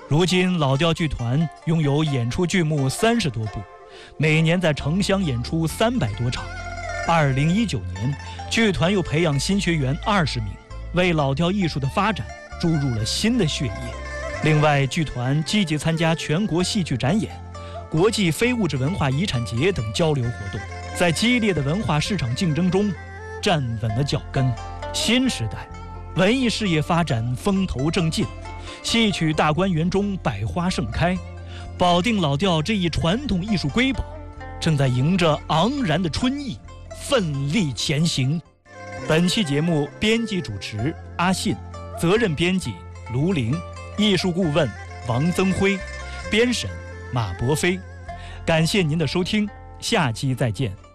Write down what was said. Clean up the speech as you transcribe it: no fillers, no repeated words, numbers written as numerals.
如今老调剧团拥有演出剧目30多部，每年在城乡演出300多场。2019年，剧团又培养新学员20名，为老调艺术的发展注入了新的血液。另外，剧团积极参加全国戏剧展演、国际非物质文化遗产节等交流活动，在激烈的文化市场竞争中站稳了脚跟。新时代，文艺事业发展风头正劲，戏曲大观园中百花盛开，保定老调这一传统艺术瑰宝正在迎着昂然的春意奋力前行。本期节目编辑主持阿信，责任编辑卢玲，艺术顾问王增辉，编审马博飞。感谢您的收听，下期再见。